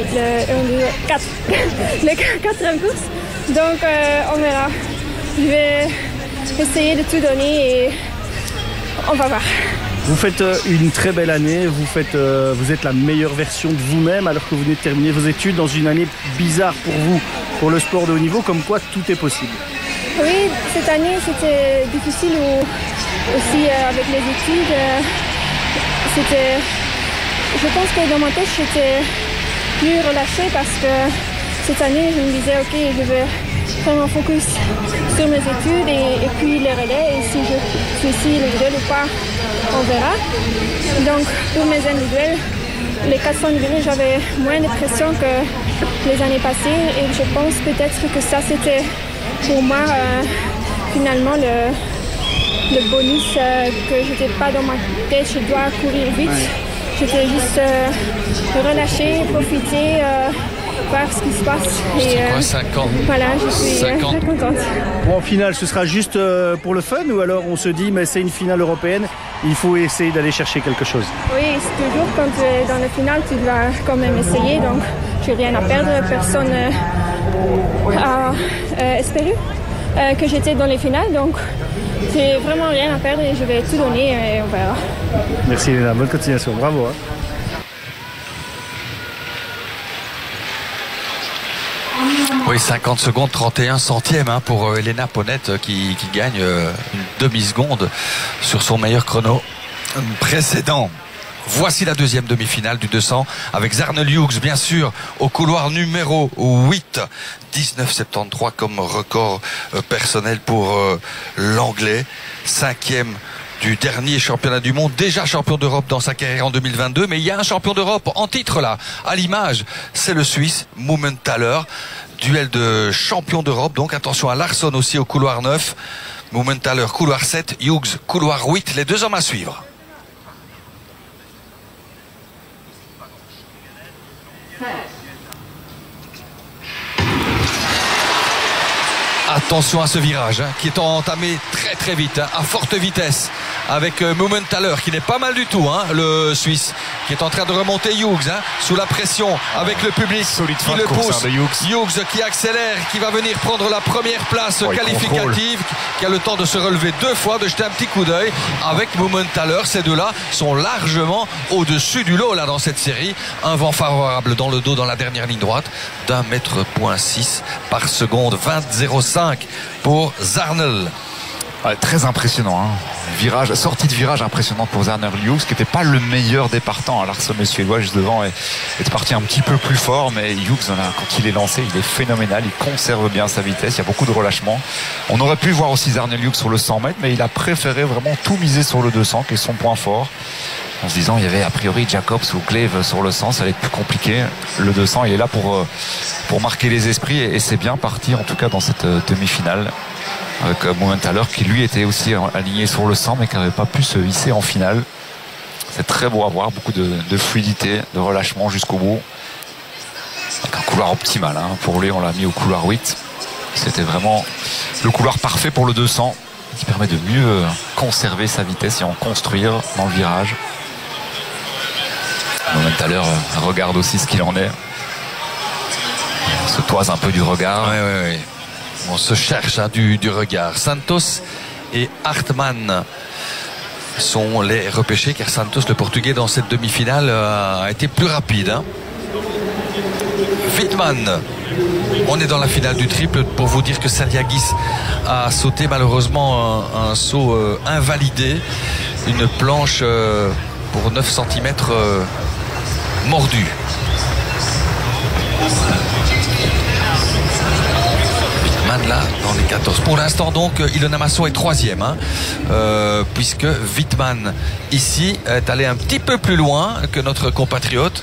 le 4e course. Donc on verra. Je vais essayer de tout donner et on va voir. Vous faites une très belle année, vous êtes la meilleure version de vous-même alors que vous venez de terminer vos études dans une année bizarre pour vous, pour le sport de haut niveau, comme quoi tout est possible. Oui, cette année c'était difficile aussi avec les études. Je pense que dans ma tête j'étais plus relâchée parce que cette année je me disais ok, je veux vraiment focus sur mes études et puis les relais et si je suis ici individuel ou pas, on verra. Donc pour mes individuels, les 400 individuels, j'avais moins de pression que les années passées et je pense peut-être que ça c'était pour moi finalement le bonus que j'étais pas dans ma tête, je dois courir vite. J'étais juste relâchée, profiter, voir ce qui se passe. Et quoi, 5 ans? Voilà, je suis très contente. Bon, en finale, ce sera juste pour le fun ou alors on se dit mais c'est une finale européenne, il faut essayer d'aller chercher quelque chose? Oui, c'est toujours quand tu es dans la finale, tu dois quand même essayer, donc j'ai rien à perdre, personne a espéré que j'étais dans les finales, donc j'ai vraiment rien à perdre et je vais tout donner et on verra. Merci Elena, bonne continuation, bravo. Oui, 50 secondes, 31 centièmes pour Elena Ponette qui gagne une demi-seconde sur son meilleur chrono précédent. Voici la deuxième demi-finale du 200 avec Zharnel Hughes, bien sûr, au couloir numéro 8. 19,73 comme record personnel pour l'Anglais. 5e du dernier championnat du monde, déjà champion d'Europe dans sa carrière en 2022, mais il y a un champion d'Europe en titre là, à l'image, c'est le Suisse Mumenthaler. Duel de champion d'Europe, donc attention à Larsson aussi au couloir 9. Mumenthaler couloir 7, Hughes couloir 8, les deux hommes à suivre. Attention à ce virage qui est entamé très très vite, à forte vitesse, avec Mumenthaler qui n'est pas mal du tout, le Suisse, qui est en train de remonter Hughes sous la pression avec le public qui le pousse. Hughes qui accélère, qui va venir prendre la première place qualificative, qui a le temps de se relever 2 fois, de jeter un petit coup d'œil avec Mumenthaler. Ces deux-là sont largement au-dessus du lot là dans cette série. Un vent favorable dans le dos dans la dernière ligne droite d'1,6 mètre par seconde, 20,05 pour Zharnel. Ouais, très impressionnant, virage, sortie de virage impressionnante pour Zharnel Hughes, qui n'était pas le meilleur départ temps. Larsson et suédois juste devant est parti un petit peu plus fort, mais Hughes, quand il est lancé, il est phénoménal, il conserve bien sa vitesse, il y a beaucoup de relâchement. On aurait pu voir aussi Zharnel Hughes sur le 100 mètres, mais il a préféré vraiment tout miser sur le 200, qui est son point fort, en se disant il y avait a priori Jacobs ou Kleve sur le 100, ça allait être plus compliqué. Le 200, il est là pour marquer les esprits et c'est bien parti en tout cas dans cette demi-finale avec Mumenthaler qui lui était aussi aligné sur le 100 mais qui n'avait pas pu se hisser en finale. C'est très beau à voir, beaucoup de fluidité, de relâchement jusqu'au bout, avec un couloir optimal pour lui. On l'a mis au couloir 8, c'était vraiment le couloir parfait pour le 200 qui permet de mieux conserver sa vitesse et en construire dans le virage. Mumenthaler regarde aussi ce qu'il en est. On se toise un peu du regard. Oui. On se cherche du regard. Santos et Hartmann sont les repêchés car Santos, le Portugais, dans cette demi-finale a été plus rapide. Wittmann, on est dans la finale du triple. Pour vous dire que Saliagis a sauté malheureusement un saut invalidé. une planche pour 9 cm mordue. Là dans les 14. Pour l'instant donc Ilona Masson est 3e puisque Wittmann ici est allé un petit peu plus loin que notre compatriote.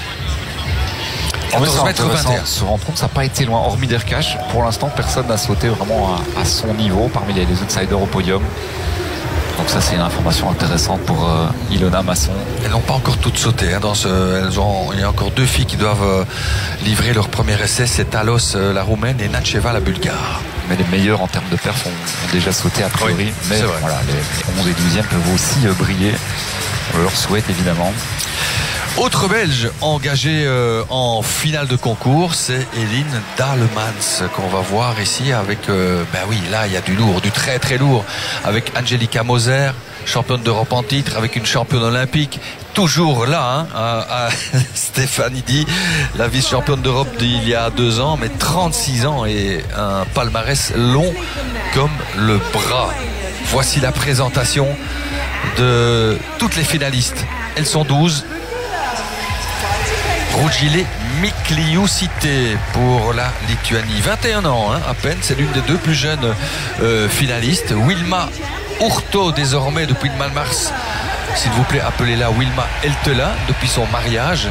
14 mètres 21. Se rendre compte, ça n'a pas été loin, hormis Derkach. Pour l'instant, personne n'a sauté vraiment à son niveau parmi les outsiders au podium. Donc ça, c'est une information intéressante pour Ilona Masson. Elles n'ont pas encore toutes sauté. Il y a encore 2 filles qui doivent livrer leur premier essai. C'est Talos, la Roumaine, et Natcheva, la Bulgare. Mais les meilleurs en termes de perf ont déjà sauté a priori. Oui, mais voilà, les 11 et 12e peuvent aussi briller. On leur souhaite évidemment. Autre Belge engagé en finale de concours, c'est Eline Dalemans qu'on va voir ici avec, là il y a du lourd, du très très lourd, avec Angelica Moser, championne d'Europe en titre, avec une championne olympique, toujours là, à Stefanidi, la vice-championne d'Europe d'il y a 2 ans, mais 36 ans et un palmarès long comme le bras. Voici la présentation de toutes les finalistes. Elles sont 12. Rugilė Mikliūnaitė pour la Lituanie. 21 ans à peine, c'est l'une des 2 plus jeunes finalistes. Wilma Hurto désormais depuis le mois de mars. S'il vous plaît, appelez-la Wilma Eltela depuis son mariage.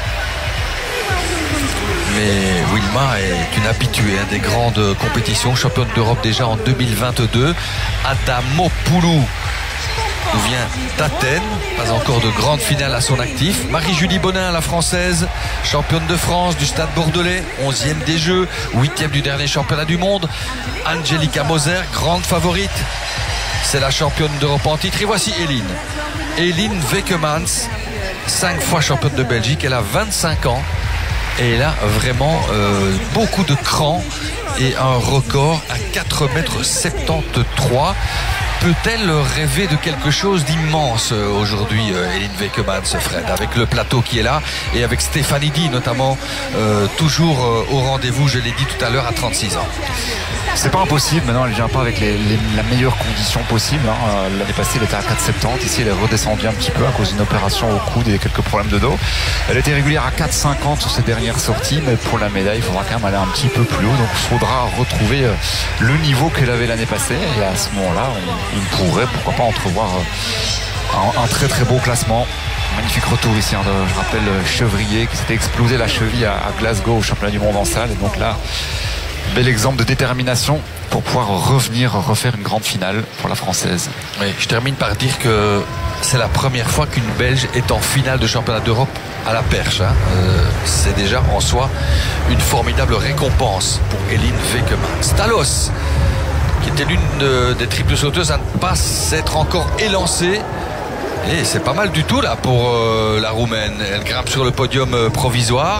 Mais Wilma est une habituée des grandes compétitions, championne d'Europe déjà en 2022. Adamopoulou vient d'Athènes, pas encore de grande finale à son actif. Marie-Julie Bonin, la française, championne de France du Stade Bordelais, 11e des Jeux, 8e du dernier championnat du monde. Angelica Moser, grande favorite, c'est la championne d'Europe en titre. Et voici Eline Vekemans, 5 fois championne de Belgique. Elle a 25 ans et elle a vraiment beaucoup de cran et un record à 4,73 m. Peut-elle rêver de quelque chose d'immense aujourd'hui, Eline Vekemans, Fred, avec le plateau qui est là et avec Stefanidi notamment, toujours au rendez-vous, je l'ai dit tout à l'heure, à 36 ans. C'est pas impossible, maintenant elle vient pas avec la meilleure condition possible. L'année passée elle était à 4,70, ici elle est redescendue un petit peu à cause d'une opération au coude et quelques problèmes de dos. Elle était régulière à 4,50 sur ses dernières sorties, mais pour la médaille il faudra quand même aller un petit peu plus haut, donc il faudra retrouver le niveau qu'elle avait l'année passée, et à ce moment-là on pourrait pourquoi pas entrevoir un très très beau classement. Magnifique retour ici, je rappelle Chevrier qui s'était explosé la cheville à Glasgow au championnat du monde en salle, et donc là bel exemple de détermination pour pouvoir refaire une grande finale pour la française. Oui, je termine par dire que c'est la première fois qu'une Belge est en finale de championnat d'Europe à la perche. C'est déjà en soi une formidable récompense pour Eline Vekemans. Talos, qui était l'une des triples sauteuses à ne pas s'être encore élancée. Et c'est pas mal du tout là pour la Roumaine. Elle grimpe sur le podium provisoire.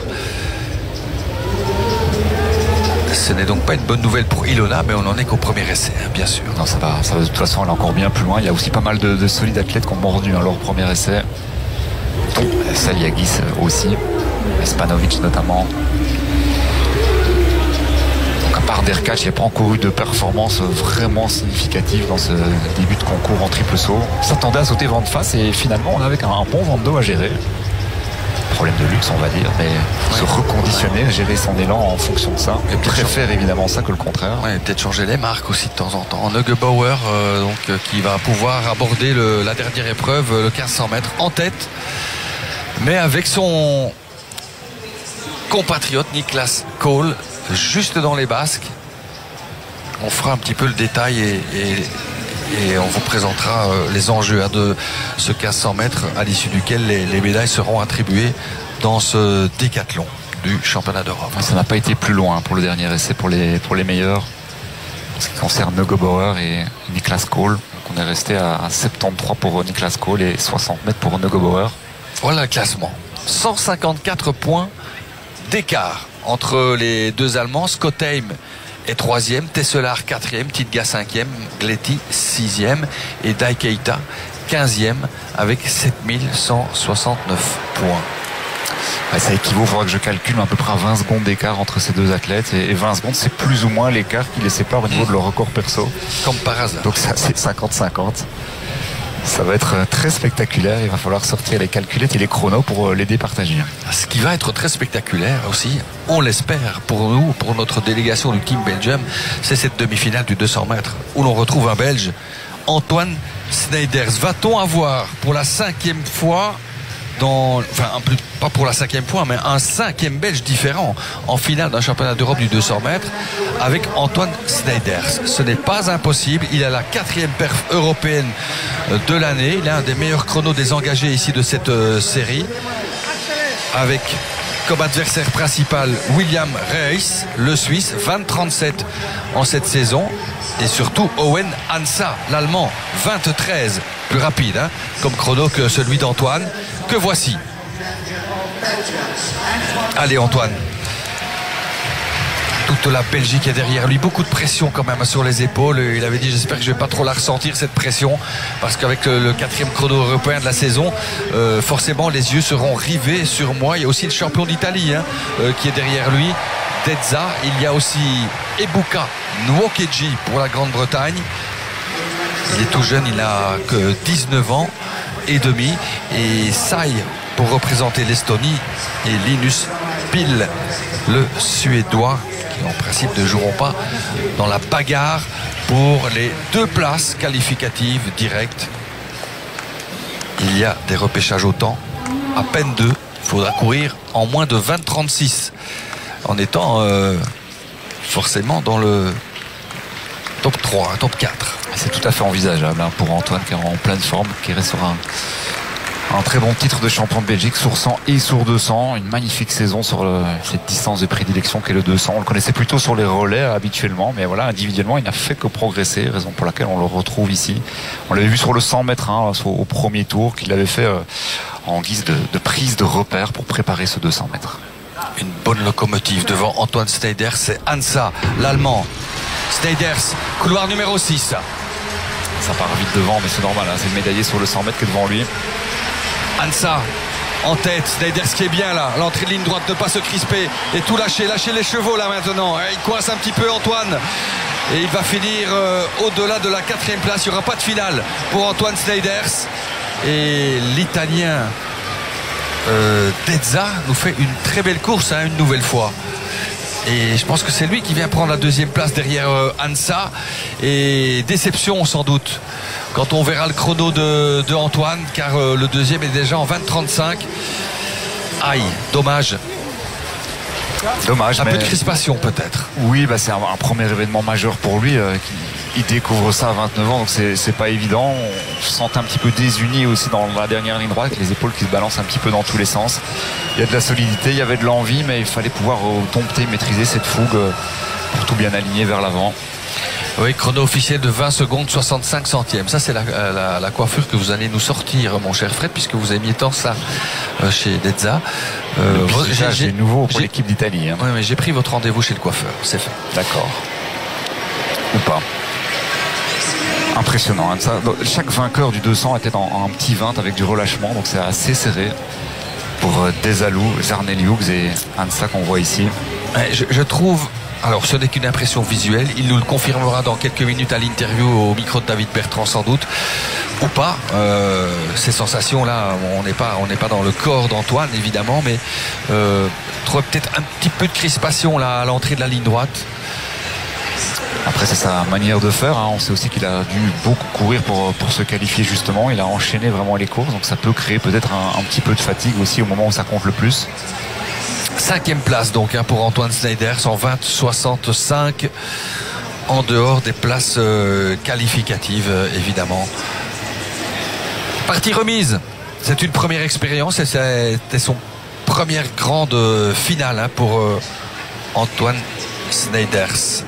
Ce n'est donc pas une bonne nouvelle pour Ilona, mais on n'en est qu'au premier essai, bien sûr. Non, ça va de toute façon, elle est encore bien plus loin. Il y a aussi pas mal de solides athlètes qui ont mordu leur premier essai. Saliagis aussi, Spanovic notamment. Donc à part Derkach, il n'y a pas encore eu de performance vraiment significative dans ce début de concours en triple saut. On s'attendait à sauter vent de face et finalement on avait un bon vent de dos à gérer. Problème de luxe on va dire, mais se reconditionner, gérer son élan en fonction de ça, et préfère évidemment ça que le contraire. Peut-être changer les marques aussi de temps en temps. Neugebauer qui va pouvoir aborder la dernière épreuve, le 1500 mètres en tête, mais avec son compatriote Niklas Kohl juste dans les basques. On fera un petit peu le détail et on vous présentera les enjeux de ce 1500 mètres à l'issue duquel les médailles seront attribuées dans ce décathlon du championnat d'Europe. Ça n'a pas été plus loin pour le dernier essai pour les meilleurs. En ce qui concerne Neugebauer et Niklas Kohl, on est resté à 73 pour Niklas Kohl et 60 mètres pour Neugebauer. Voilà le classement. 154 points d'écart entre les deux Allemands. Scottheim est 3e, Tesselar 4e, Tidga 5e, Gletti 6e et Dai Keita 15e avec 7169 points. Ça équivaut, il faudra que je calcule à peu près à 20 secondes d'écart entre ces deux athlètes, et 20 secondes c'est plus ou moins l'écart qui les sépare au niveau de leur record perso. Comme par hasard. Donc ça c'est 50-50. Ça va être très spectaculaire. Il va falloir sortir les calculettes et les chronos pour les départager. Ce qui va être très spectaculaire aussi, on l'espère pour nous, pour notre délégation du Team Belgium, c'est cette demi-finale du 200 mètres où l'on retrouve un Belge, Antoine Snijders. Va-t-on avoir pour la 5e fois pas pour la 5e fois, mais un 5e Belge différent en finale d'un championnat d'Europe du 200 mètres avec Antoine Snijders? Ce n'est pas impossible. Il a la 4e perf européenne de l'année. Il est un des meilleurs chronos des engagés ici de cette série, avec comme adversaire principal William Reis, le Suisse, 20-37 en cette saison, et surtout Owen Hansa, l'Allemand, 20-13, plus rapide comme chrono que celui d'Antoine, que voici. Allez Antoine, toute la Belgique est derrière lui, beaucoup de pression quand même sur les épaules. Il avait dit j'espère que je vais pas trop la ressentir cette pression, parce qu'avec le 4e chrono européen de la saison, forcément les yeux seront rivés sur moi. Il y a aussi le champion d'Italie qui est derrière lui, Dezza. Il y a aussi Ebuka Nwokeji pour la Grande-Bretagne. Il est tout jeune, il n'a que 19 ans et demi, et Sai pour représenter l'Estonie, et Linus Pihl, le Suédois, qui en principe ne joueront pas dans la bagarre pour les 2 places qualificatives directes. Il y a des repêchages au temps, à peine 2. Il faudra courir en moins de 20-36 en étant forcément dans le top 3, top 4. C'est tout à fait envisageable pour Antoine, qui est en pleine forme, qui reste sur un très bon titre de champion de Belgique sur 100 et sur 200. Une magnifique saison sur cette distance de prédilection qu'est le 200. On le connaissait plutôt sur les relais habituellement, mais voilà, individuellement il n'a fait que progresser, raison pour laquelle on le retrouve ici. On l'avait vu sur le 100 mètres au premier tour, qu'il avait fait en guise de prise de repère pour préparer ce 200 mètres. Une bonne locomotive devant Antoine Snijders, c'est Hansa, l'Allemand. Snijders, couloir numéro 6. Ça part vite devant, mais c'est normal, c'est le médaillé sur le 100 mètres qui est devant lui. Hansa en tête, Snijders qui est bien là, l'entrée de ligne droite, ne pas se crisper et tout lâcher les chevaux là maintenant. Il coince un petit peu Antoine, et il va finir au-delà de la 4e place. Il n'y aura pas de finale pour Antoine Snijders, et l'Italien Dezza nous fait une très belle course une nouvelle fois. Et je pense que c'est lui qui vient prendre la 2e place derrière Hansa. Et déception sans doute quand on verra le chrono de Antoine, car le 2e est déjà en 20-35. Aïe, dommage. Un peu de crispation peut-être. Oui, c'est un premier événement majeur pour lui. Il découvre ça à 29 ans, donc c'est pas évident. On se sent un petit peu désuni aussi dans la dernière ligne droite, avec les épaules qui se balancent un petit peu dans tous les sens. Il y a de la solidité, il y avait de l'envie, mais il fallait pouvoir dompter, maîtriser cette fougue pour tout bien aligner vers l'avant. Oui, chrono officiel de 20 secondes 65 centièmes. Ça, c'est la coiffure que vous allez nous sortir, mon cher Fred, puisque vous avez mis tant ça chez Dezza. J'ai nouveau pour l'équipe d'Italie. Oui, mais j'ai pris votre rendez-vous chez le coiffeur, c'est fait. D'accord. Ou pas. Impressionnant. Chaque vainqueur du 200 était en petit 20 avec du relâchement, donc c'est assez serré pour Desalou, Zarnel Hughes et Hansa qu'on voit ici. Je trouve. Alors ce n'est qu'une impression visuelle, il nous le confirmera dans quelques minutes à l'interview au micro de David Bertrand sans doute, ou pas. Ces sensations là, on n'est pas dans le corps d'Antoine évidemment, mais trouve peut-être un petit peu de crispation là à l'entrée de la ligne droite. Après c'est sa manière de faire, on sait aussi qu'il a dû beaucoup courir pour se qualifier justement. Il a enchaîné vraiment les courses, donc ça peut créer peut-être un petit peu de fatigue aussi au moment où ça compte le plus. 5e place donc pour Antoine Snijders en 20-65, en dehors des places qualificatives évidemment. Partie remise, c'est une première expérience et c'était son première grande finale pour Antoine Snijders.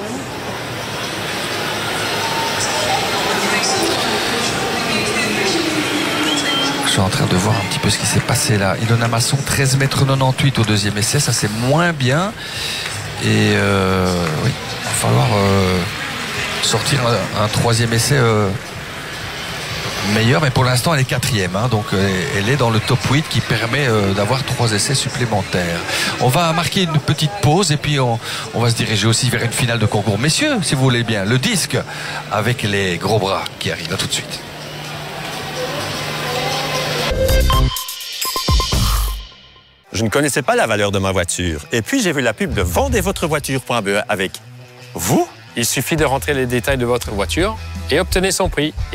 Je suis en train de voir un petit peu ce qui s'est passé là. Ilona Masson, 13 mètres 98 au 2e essai, ça c'est moins bien. Et oui, il va falloir sortir un 3e essai meilleur, mais pour l'instant elle est 4e, donc elle est dans le top 8 qui permet d'avoir 3 essais supplémentaires. On va marquer une petite pause et puis on va se diriger aussi vers une finale de concours. Messieurs, si vous voulez bien, le disque avec les gros bras qui arrive, à tout de suite. Je ne connaissais pas la valeur de ma voiture. Et puis, j'ai vu la pub de vendezvotrevoiture.be avec vous. Il suffit de rentrer les détails de votre voiture et obtenez son prix.